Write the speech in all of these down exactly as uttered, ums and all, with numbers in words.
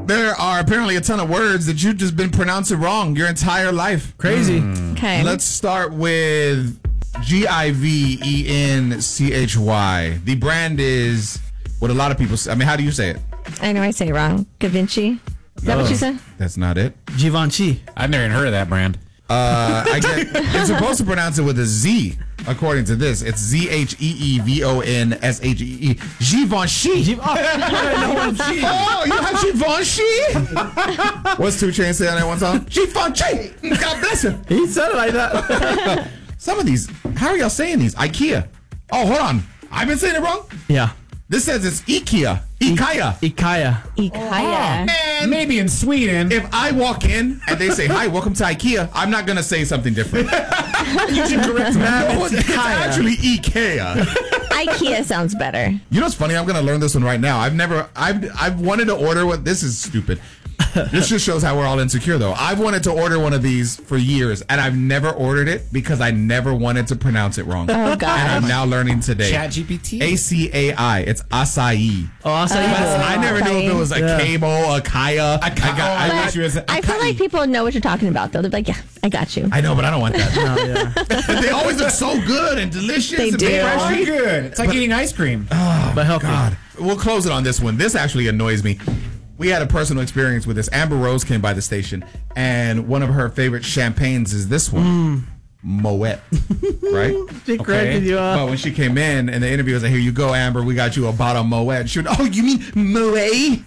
There are apparently a ton of words that you've just been pronouncing wrong your entire life. Crazy. Mm. Okay. Let's start with G I V E N C H Y. The brand is what a lot of people say. I mean, how do you say it? I know I say it wrong. Givenchy. Is that No, what you said? That's not it. Givenchy. I've never even heard of that brand. Uh, I get, it's supposed to pronounce it with a Z, according to this. It's Z H E E V O N S H E E. Givenchy. Oh, you have Givenchy? What's two Chainz say on that one song? Givenchy. God bless him. He said it like that. Some of these, how are y'all saying these? IKEA. Oh, hold on. I've been saying it wrong? Yeah. This says it's IKEA. Ikea. Ikea. Ikea. Man, Maybe in Sweden. if I walk in and they say, hi, welcome to IKEA, I'm not going to say something different. You should correct me. No, it's, it's actually IKEA. IKEA sounds better. You know what's funny? I'm going to learn this one right now. I've never, I've, I've wanted to order what, this is stupid. This just shows how we're all insecure, though. I've wanted to order one of these for years, and I've never ordered it because I never wanted to pronounce it wrong. Oh, God. And I'm now learning today. Chat G P T. A C A I. It's acai. Oh, I'll say I never knew if it was a Yeah. cable, a kaya. I, got, I, But wish it was a I feel like people know what you're talking about, though. They're like, yeah, I got you. I know, but I don't want that. Oh, yeah. But they always look so good and delicious. They and do. big Pretty freshy. good. It's like eating ice cream. But healthy. God. We'll close it on this one. This actually annoys me. We had a personal experience with this. Amber Rose came by the station, and one of her favorite champagnes is this one, Moet. Right? She corrected you. Uh, But when she came in, and the interview was like, here you go, Amber, we got you a bottle of Moet. She went, oh, you mean Moet?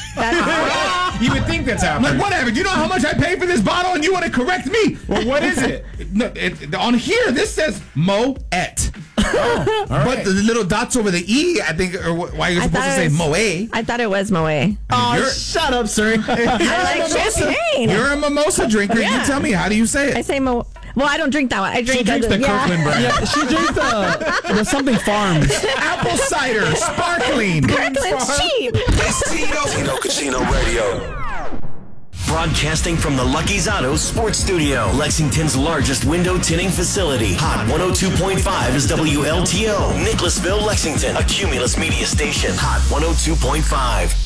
That's You would think that's I'm happening. like, whatever. Do you know how much I paid for this bottle, and you want to correct me? Well, what is it? No, it, on here, this says Moet. All But right. the little dots over the E, I think, or wh- why you're I supposed to thought say it was- Moet. I thought it was Moe. I oh, You're- shut up, sir. like champagne. You're a mimosa drinker. Yeah. You tell me, how do you say I it? say Mo. Well, I don't drink that one. I drink She drinks the yeah. Kirkland brand. Yeah, she drinks the, the something farms. Apple cider, sparkling. Kirkland's cheap. Casino Casino Radio. Broadcasting from the Lucky's Auto Sports Studio, Lexington's largest window tinting facility. Hot one oh two point five is W L T O. Nicholasville, Lexington, a Cumulus media station. Hot one oh two point five.